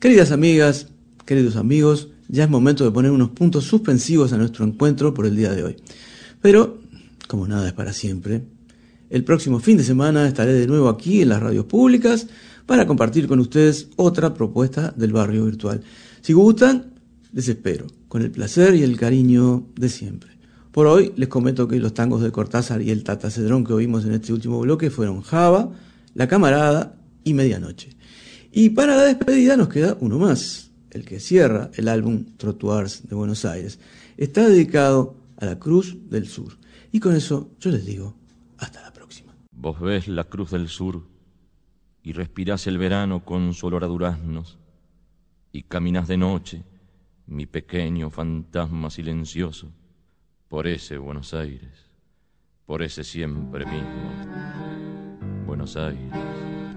Queridas amigas, queridos amigos, ya es momento de poner unos puntos suspensivos a nuestro encuentro por el día de hoy. Pero, como nada es para siempre, el próximo fin de semana estaré de nuevo aquí en las radios públicas para compartir con ustedes otra propuesta del barrio virtual. Si gustan, les espero, con el placer y el cariño de siempre. Por hoy les comento que los tangos de Cortázar y el Tata Cedrón que oímos en este último bloque fueron Java, La Camarada y Medianoche. Y para la despedida nos queda uno más, el que cierra el álbum Trottoirs de Buenos Aires. Está dedicado a la Cruz del Sur. Y con eso yo les digo, hasta la próxima. Vos ves la Cruz del Sur y respirás el verano con su olor a duraznos y caminás de noche, mi pequeño fantasma silencioso, por ese Buenos Aires, por ese siempre mismo Buenos Aires.